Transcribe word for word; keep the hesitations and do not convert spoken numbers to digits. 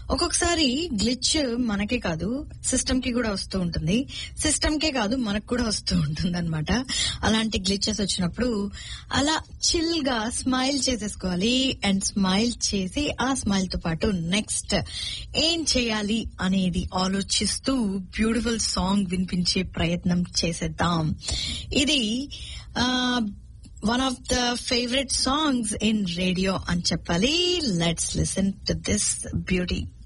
ఒక్కొక్కసారి గ్లిచ్ మనకే కాదు సిస్టమ్ కి కూడా వస్తూ ఉంటుంది, సిస్టమ్ కే కాదు మనకు కూడా వస్తూ ఉంటుంది అనమాట. అలాంటి గ్లిచెస్ వచ్చినప్పుడు అలా చిల్ గా స్మైల్ చేసేసుకోవాలి. అండ్ స్మైల్ చేసి ఆ స్మైల్ తో పాటు నెక్స్ట్ ఏం చేయాలి అనేది ఆలోచిస్తూ బ్యూటిఫుల్ సాంగ్ వినిపించే ప్రయత్నం చేసేద్దాం. ఇది one of the favourite songs in radio అని చెప్పాలి. Let's listen to this beauty.